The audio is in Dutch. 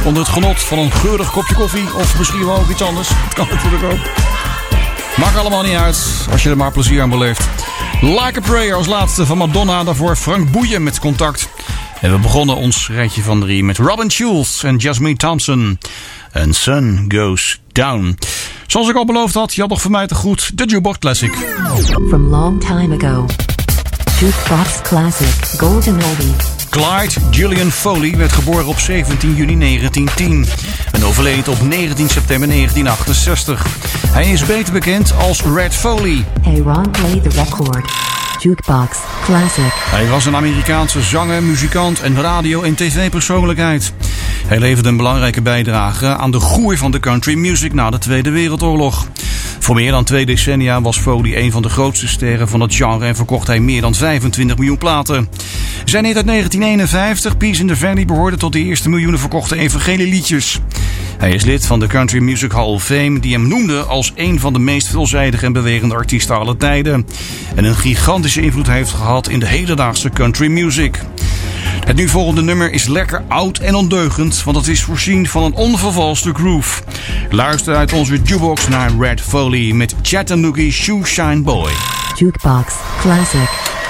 onder het genot van een geurig kopje koffie of misschien wel ook iets anders. Dat kan natuurlijk ook. Maakt allemaal niet uit als je er maar plezier aan beleeft. Like a Prayer als laatste van Madonna. Daarvoor Frank Boeien met Contact. En we begonnen ons rijtje van 3 met Robin Schulz en Jasmine Thompson. En Sun Goes Down. Zoals ik al beloofd had, je had nog voor mij te goed de Jukebox Classic. From long time ago. Jukebox Classic Golden Oldie. Clyde Julian Foley werd geboren op 17 juni 1910 en overleed op 19 september 1968. Hij is beter bekend als Red Foley. Hey Ron, play the record. Jukebox Classic. Hij was een Amerikaanse zanger, muzikant en radio- en tv-persoonlijkheid. Hij leverde een belangrijke bijdrage aan de groei van de country music na de Tweede Wereldoorlog. Voor meer dan 2 decennia was Foley een van de grootste sterren van het genre en verkocht hij meer dan 25 miljoen platen. Zijn hit uit 1951, Peace in the Valley, behoorde tot de eerste miljoenen verkochte evangelieliedjes. Hij is lid van de Country Music Hall of Fame, die hem noemde als een van de meest veelzijdige en bewegende artiesten aller tijden. En een gigantische invloed heeft gehad in de hedendaagse country music. Het nu volgende nummer is lekker oud en ondeugend, want het is voorzien van een onvervalste groove. Luister uit onze jukebox naar Red Foley met Chattanooga Shoeshine Boy. Jukebox Classic.